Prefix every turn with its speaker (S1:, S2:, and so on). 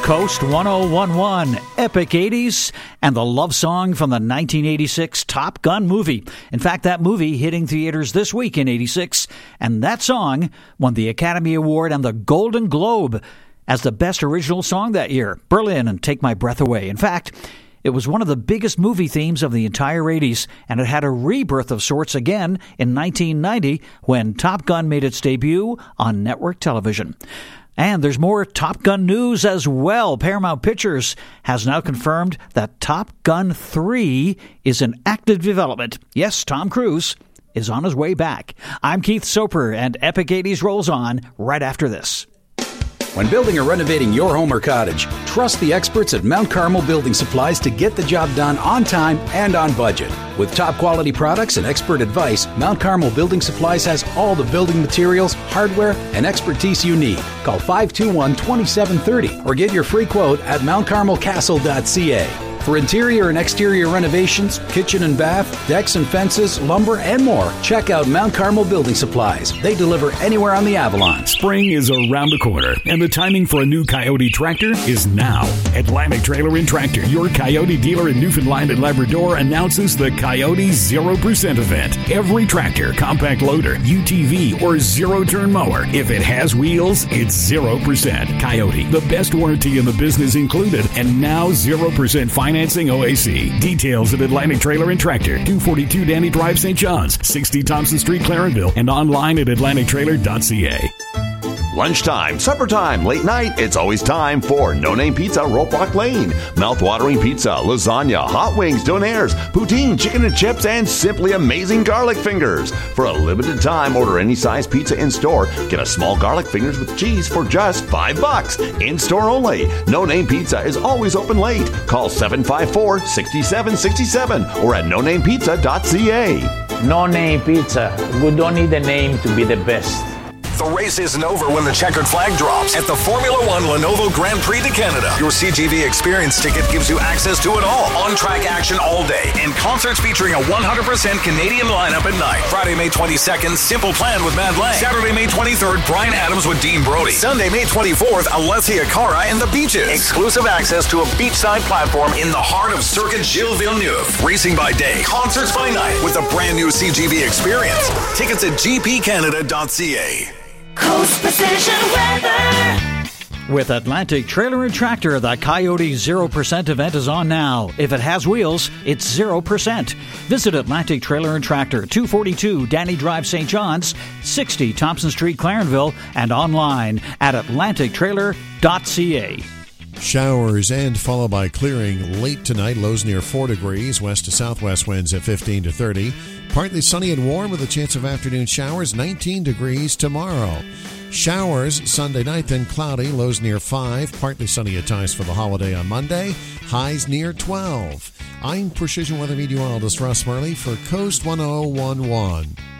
S1: Coast 1011, Epic 80s, and the love song from the 1986 Top Gun movie. In fact, that movie hitting theaters this week in 86, and that song won the Academy Award and the Golden Globe as the best original song that year. Berlin and Take My Breath Away. In fact, it was one of the biggest movie themes of the entire 80s, and it had a rebirth of sorts again in 1990 when Top Gun made its debut on network television. And there's more Top Gun news as well. Paramount Pictures has now confirmed that Top Gun 3 is in active development. Yes, Tom Cruise is on his way back. I'm Keith Soper, and Epic 80s rolls on right after this.
S2: When building or renovating your home or cottage, trust the experts at Mount Carmel Building Supplies to get the job done on time and on budget. With top quality products and expert advice, Mount Carmel Building Supplies has all the building materials, hardware, and expertise you need. Call 521-2730 or get your free quote at mountcarmelcastle.ca. For interior and exterior renovations, kitchen and bath, decks and fences, lumber, and more, check out Mount Carmel Building Supplies. They deliver anywhere on the Avalon.
S3: Spring is around the corner, and the timing for a new Coyote tractor is now. Atlantic Trailer and Tractor, your Coyote dealer in Newfoundland and Labrador, announces the Coyote 0% event. Every tractor, compact loader, UTV, or zero-turn mower, if it has wheels, it's 0%. Coyote, the best warranty in the business included, and now 0% financing OAC. Details at Atlantic Trailer and Tractor, 242 Danny Drive, St. John's, 60 Thompson Street, Clarenville, and online at atlantictrailer.ca.
S4: Lunchtime, supper time, late night, it's always time for No Name Pizza, Rope Walk Lane. Mouth-watering pizza, lasagna, hot wings, donaires, poutine, chicken and chips, and simply amazing garlic fingers. For a limited time, order any size pizza in-store. Get a small garlic fingers with cheese for just $5. In-store only. No Name Pizza is always open late. Call 754-6767 or at nonamepizza.ca.
S5: No Name Pizza. We don't need a name to be the best.
S6: The race isn't over when the checkered flag drops at the Formula One Lenovo Grand Prix de Canada. Your CGV Experience ticket gives you access to it all. On-track action all day and concerts featuring a 100% Canadian lineup at night. Friday, May 22nd, Simple Plan with Mad Lang. Saturday, May 23rd, Bryan Adams with Dean Brody. Sunday, May 24th, Alessia Cara and the Beaches. Exclusive access to a beachside platform in the heart of Circuit Gilles Villeneuve. Racing by day, concerts by night with a brand new CGV Experience. Tickets at gpcanada.ca.
S7: Coast Precision Weather.
S1: With Atlantic Trailer and Tractor, the Coyote 0% event is on now. If it has wheels, it's 0%. Visit Atlantic Trailer and Tractor, 242 Danny Drive, St. John's, 60 Thompson Street, Clarenville, and online at atlantictrailer.ca.
S8: Showers and followed by clearing late tonight. Lows near 4 degrees. West to southwest winds at 15 to 30. Partly sunny and warm with a chance of afternoon showers. 19 degrees tomorrow. Showers Sunday night, then cloudy. Lows near 5. Partly sunny at times for the holiday on Monday. Highs near 12. I'm Precision Weather Meteorologist Russ Murley for Coast 1011.